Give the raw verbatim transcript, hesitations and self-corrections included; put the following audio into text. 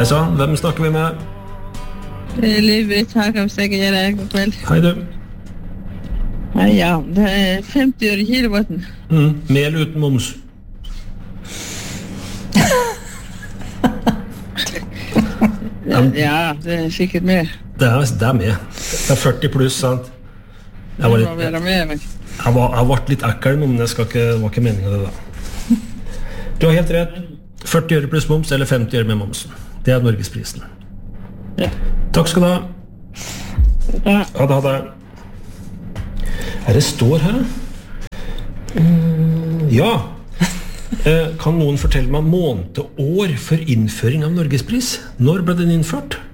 Hei sann, hvem snakker vi med? Livet her kan vi sikkert gjøre god kveld. Hei du. Hei, ja, det er femti øre kilowatten. Mm, med eller uten moms? Ja, det er sikkert med. Det er, det er med. Det er førti pluss, sant? Jeg var, Det litt, må være med, men jeg var, jeg var litt ekkel, men det skal ikke, var ikke meningen det da. Du har helt rett. førti øre pluss moms, eller femti øre med momsen. Det er Norgesprisen. ja. Takk skal du ha. Ja. Ha det, ha det. Er det står her, da? Mm, ja. Eh, kan noen fortelle meg måned og år for innføring av Norgespris? Når ble den innført?